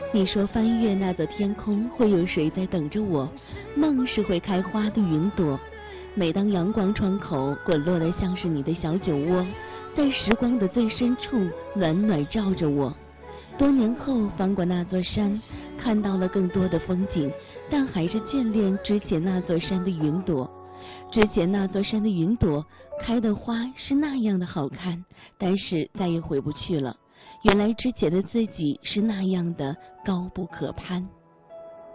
你说翻越那座天空，会有谁在等着我？梦是会开花的云朵，每当阳光窗口滚落的像是你的小酒窝，在时光的最深处暖暖照着我。多年后翻过那座山，看到了更多的风景，但还是眷恋之前那座山的云朵。之前那座山的云朵开的花是那样的好看，但是再也回不去了。原来之前的自己是那样的高不可攀。